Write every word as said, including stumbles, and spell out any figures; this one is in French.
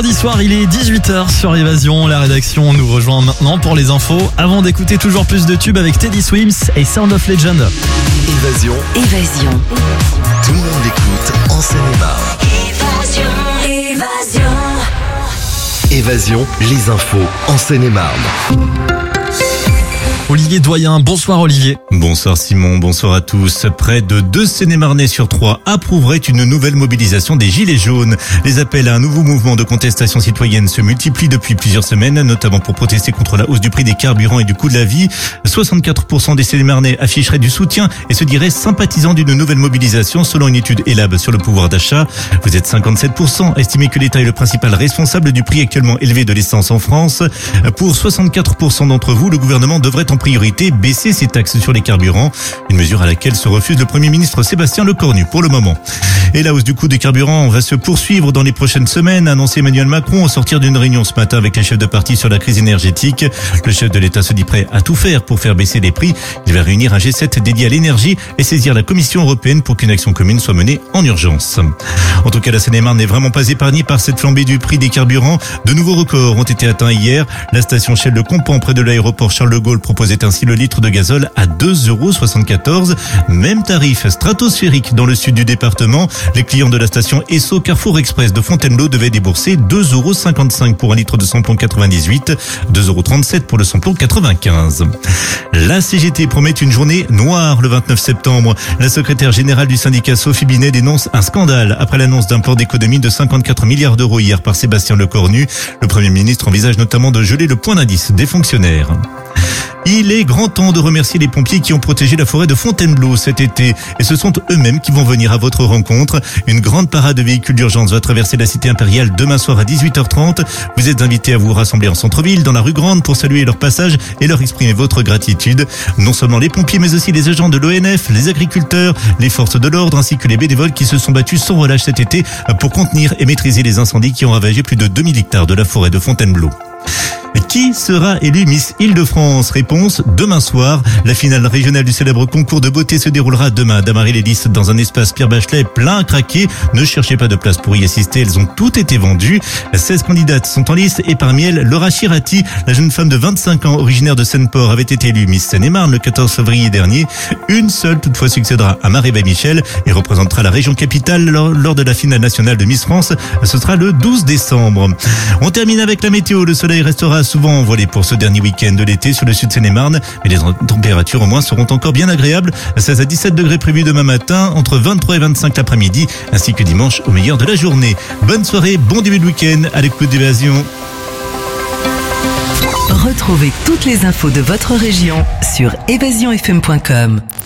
Mardi soir, il est dix-huit heures sur Évasion. La rédaction nous rejoint maintenant pour les infos. Avant d'écouter toujours plus de tubes avec Teddy Swims et Sound of Legend. Évasion. Évasion. Tout le monde l'écoute en Seine-et-Marne. Évasion. Évasion. Évasion, les infos en Seine-et-Marne. Olivier Doyen, bonsoir Olivier. Bonsoir Simon, bonsoir à tous. Près de deux Seine-et-Marnais sur trois approuveraient une nouvelle mobilisation des Gilets jaunes. Les appels à un nouveau mouvement de contestation citoyenne se multiplient depuis plusieurs semaines, notamment pour protester contre la hausse du prix des carburants et du coût de la vie. soixante-quatre pour cent des Seine-et-Marnais afficheraient du soutien et se diraient sympathisants d'une nouvelle mobilisation selon une étude Elab sur le pouvoir d'achat. Vous êtes cinquante-sept pour cent à estimer que l'État est le principal responsable du prix actuellement élevé de l'essence en France. Pour soixante-quatre pour cent d'entre vous, le gouvernement devrait en priorité baisser ses taxes sur les carburants, une mesure à laquelle se refuse le Premier ministre Sébastien Lecornu pour le moment. Et la hausse du coût des carburants va se poursuivre dans les prochaines semaines, a annoncé Emmanuel Macron au sortir d'une réunion ce matin avec les chefs de parti sur la crise énergétique. Le chef de l'État se dit prêt à tout faire pour faire baisser les prix. Il va réunir un G sept dédié à l'énergie et saisir la Commission européenne pour qu'une action commune soit menée en urgence. En tout cas, la Seine-et-Marne n'est vraiment pas épargnée par cette flambée du prix des carburants. De nouveaux records ont été atteints hier. La station Shell de Compan près de l'aéroport Charles de Gaulle proposait ainsi le litre de gazole à deux euros soixante-quatorze. Même tarif stratosphérique dans le sud du département. Les clients de la station Esso Carrefour Express de Fontainebleau devaient débourser deux euros cinquante-cinq pour un litre de samplon quatre-vingt-dix-huit, deux euros trente-sept pour le samplon quatre-vingt-quinze. La C G T promet une journée noire le vingt-neuf septembre. La secrétaire générale du syndicat Sophie Binet dénonce un scandale après l'annonce d'un plan d'économie de cinquante-quatre milliards d'euros hier par Sébastien Lecornu. Le Premier ministre envisage notamment de geler le point d'indice des fonctionnaires. Il est grand temps de remercier les pompiers qui ont protégé la forêt de Fontainebleau cet été. Et ce sont eux-mêmes qui vont venir à votre rencontre. Une grande parade de véhicules d'urgence va traverser la cité impériale demain soir à dix-huit heures trente. Vous êtes invités à vous rassembler en centre-ville, dans la rue Grande, pour saluer leur passage et leur exprimer votre gratitude. Non seulement les pompiers, mais aussi les agents de l'O N F, les agriculteurs, les forces de l'ordre, ainsi que les bénévoles qui se sont battus sans relâche cet été pour contenir et maîtriser les incendies qui ont ravagé plus de deux mille hectares de la forêt de Fontainebleau. Qui sera élu Miss Île-de-France? Réponse, demain soir. La finale régionale du célèbre concours de beauté se déroulera demain à Damary-les-Lys dans un espace Pierre Bachelet plein à craquer. Ne cherchez pas de place pour y assister, elles ont toutes été vendues. seize candidates sont en lice et parmi elles, Laura Chirati, la jeune femme de vingt-cinq ans originaire de Seine-Port, avait été élue Miss Seine-et-Marne le quatorze février dernier. Une seule toutefois succédera à Marie-Baie Michel et représentera la région capitale lors, lors de la finale nationale de Miss France. Ce sera le douze décembre. On termine avec la météo. Le soleil restera souvent envolé pour ce dernier week-end de l'été sur le sud Seine-et-Marne, mais les températures au moins seront encore bien agréables. seize à dix-sept degrés prévus demain matin, entre vingt-trois et vingt-cinq l'après-midi, ainsi que dimanche au meilleur de la journée. Bonne soirée, bon début de week-end à l'écoute d'Évasion. Retrouvez toutes les infos de votre région sur évasion f m point com.